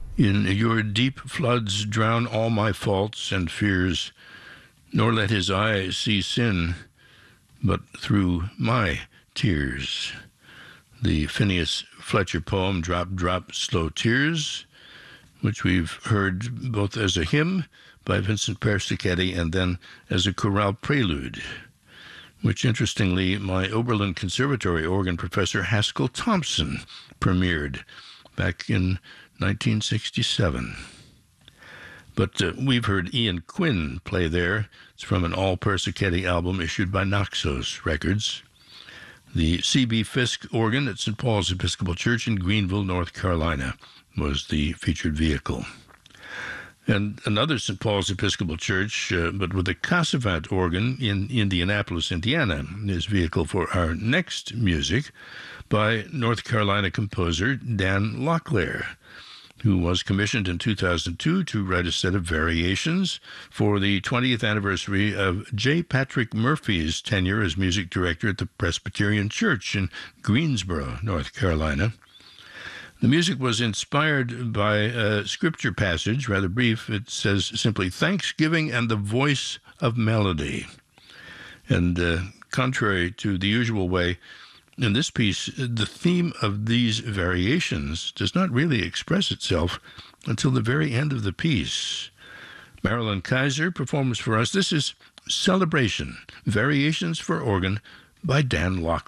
In your deep floods drown all my faults and fears, nor let his eye see sin, but through my tears. The Phineas Fletcher poem, Drop, Drop, Slow Tears, which we've heard both as a hymn by Vincent Persichetti and then as a chorale prelude, which interestingly my Oberlin Conservatory organ professor Haskell Thompson premiered back in 1967. But we've heard Ian Quinn play there. It's from an all Persichetti album issued by Naxos Records. The C.B. Fisk organ at St. Paul's Episcopal Church in Greenville, North Carolina, was the featured vehicle. And another St. Paul's Episcopal Church, but with a Casavant organ in Indianapolis, Indiana, is vehicle for our next music by North Carolina composer Dan Locklear, who was commissioned in 2002 to write a set of variations for the 20th anniversary of J. Patrick Murphy's tenure as music director at the Presbyterian Church in Greensboro, North Carolina. The music was inspired by a scripture passage, rather brief. It says simply, "Thanksgiving and the voice of melody." And contrary to the usual way, in this piece, the theme of these variations does not really express itself until the very end of the piece. Marilyn Kaiser performs for us. This is Celebration, Variations for Organ by Dan Locklear.